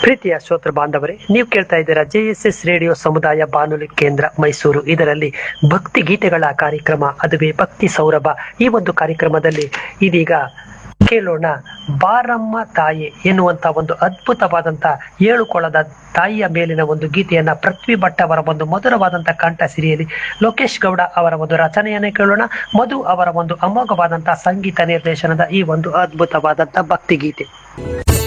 ಪ್ರೀತಿಯ ಶ್ರೋತೃ ಬಾಂಧವರೇ, ನೀವು ಕೇಳ್ತಾ ಇದ್ದೀರಾ JSS ರೇಡಿಯೋ ಸಮುದಾಯ ಬಾನುಲಿ ಕೇಂದ್ರ ಮೈಸೂರು. ಇದರಲ್ಲಿ ಭಕ್ತಿ ಗೀತೆಗಳ ಕಾರ್ಯಕ್ರಮ, ಅದುವೇ ಭಕ್ತಿ ಸೌರಭ. ಈ ಒಂದು ಕಾರ್ಯಕ್ರಮದಲ್ಲಿ ಇದೀಗ ಕೇಳೋಣ ಬಾರಮ್ಮ ತಾಯಿ ಎನ್ನುವಂತ ಒಂದು ಅದ್ಭುತವಾದಂತ 7 ಕೊಳದ ತಾಯಿಯ ಮೇಲಿನ ಒಂದು ಗೀತೆಯನ್ನ ಪೃಥ್ವಿ ಭಟ್ ಅವರ ಒಂದು ಮಧುರವಾದಂತ ಕಂಠ ಸಿರಿಯಲ್ಲಿ ಲೋಕೇಶ್ ಗೌಡ ಅವರ ಒಂದು ರಚನೆಯನ್ನೇ ಕೇಳೋಣ. ಮಧು ಅವರ ಒಂದು ಅಮೋಘವಾದಂತಹ ಸಂಗೀತ ನಿರ್ದೇಶನದ ಈ ಒಂದು ಅದ್ಭುತವಾದಂತ ಭಕ್ತಿ ಗೀತೆ.